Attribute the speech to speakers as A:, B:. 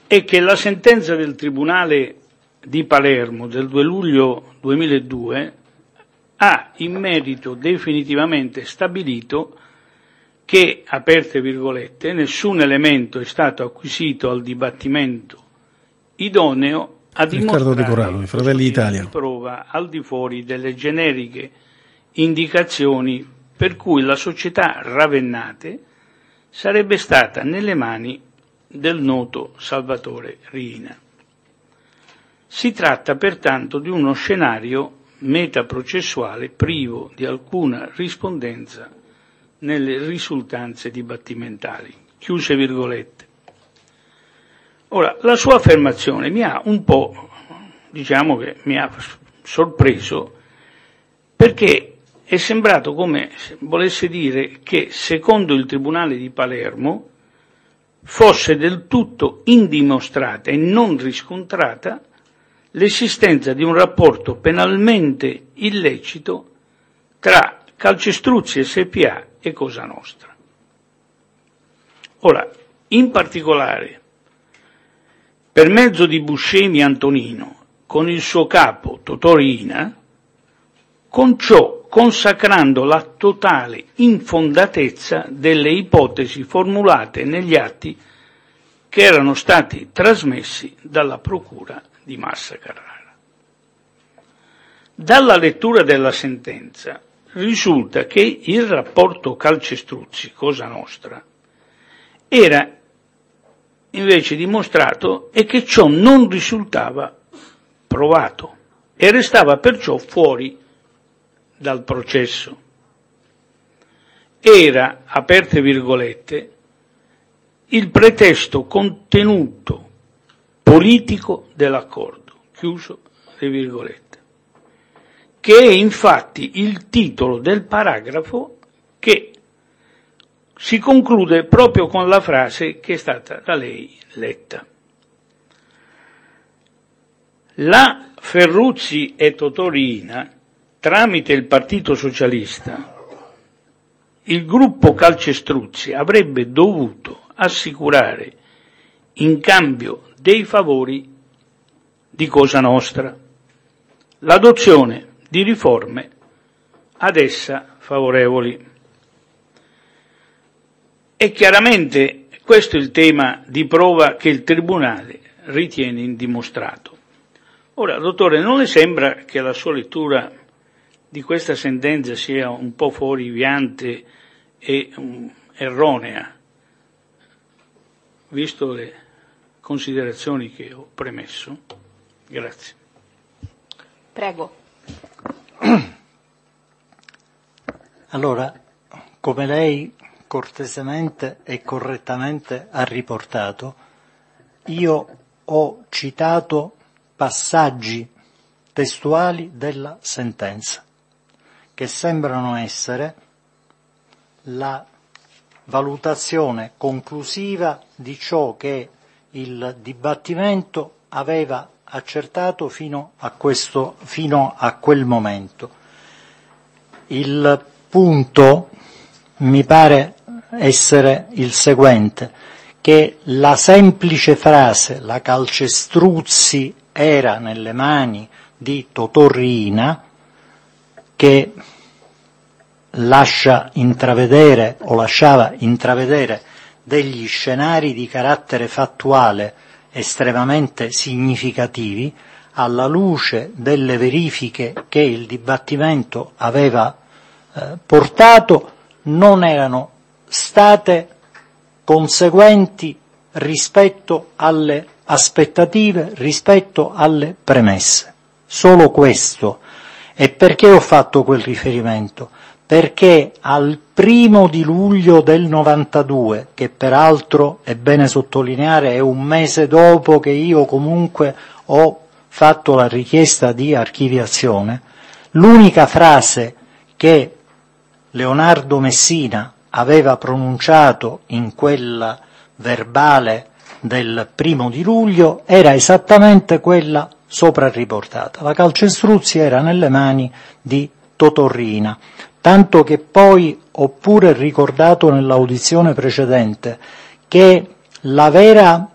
A: è che la sentenza del Tribunale di Palermo del 2 luglio 2002 ha in merito definitivamente stabilito che, aperte virgolette, nessun elemento è stato acquisito al dibattimento idoneo a dimostrare
B: Fratelli d'Italia
A: di prova al di fuori delle generiche indicazioni per cui la società Ravennate sarebbe stata nelle mani del noto Salvatore Riina. Si tratta pertanto di uno scenario metaprocessuale privo di alcuna rispondenza nelle risultanze dibattimentali. Chiuse virgolette. Ora, la sua affermazione mi ha un po', diciamo che mi ha sorpreso, perché è sembrato come se volesse dire che, secondo il Tribunale di Palermo, fosse del tutto indimostrata e non riscontrata l'esistenza di un rapporto penalmente illecito tra Calcestruzzi SpA e Cosa Nostra. Ora, in particolare, per mezzo di Buscemi Antonino, con il suo capo Totò Riina, con ciò consacrando la totale infondatezza delle ipotesi formulate negli atti che erano stati trasmessi dalla Procura di Massa Carrara. Dalla lettura della sentenza risulta che il rapporto Calcestruzzi Cosa Nostra era invece dimostrato e che ciò non risultava provato e restava perciò fuori dal processo. Era, aperte virgolette, il pretesto contenuto politico dell'accordo, chiuso le virgolette, che è infatti il titolo del paragrafo che si conclude proprio con la frase che è stata da lei letta. La Ferruzzi e Totò Riina, tramite il Partito Socialista, il gruppo Calcestruzzi avrebbe dovuto assicurare in cambio dei favori di Cosa Nostra l'adozione di riforme ad essa favorevoli. E chiaramente questo è il tema di prova che il Tribunale ritiene indimostrato. Ora, dottore, non le sembra che la sua lettura di questa sentenza sia un po' fuorviante e erronea, visto le considerazioni che ho premesso? Grazie.
C: Prego.
D: Allora, come lei cortesemente e correttamente ha riportato, io ho citato passaggi testuali della sentenza che sembrano essere la valutazione conclusiva di ciò che il dibattimento aveva accertato fino a quel momento. Il punto mi pare essere il seguente, che la semplice frase "la Calcestruzzi era nelle mani di Totò Riina", che lasciava intravedere degli scenari di carattere fattuale estremamente significativi, alla luce delle verifiche che il dibattimento aveva portato, non erano state conseguenti rispetto alle aspettative, rispetto alle premesse. Solo questo. E perché ho fatto quel riferimento? Perché al 1 luglio del 92, che peraltro è bene sottolineare è un mese dopo che io comunque ho fatto la richiesta di archiviazione, l'unica frase che Leonardo Messina aveva pronunciato in quella verbale del 1 luglio era esattamente quella sopra riportata. La Calcestruzzi era nelle mani di Totò Riina, tanto che poi ho pure ricordato nell'audizione precedente che la vera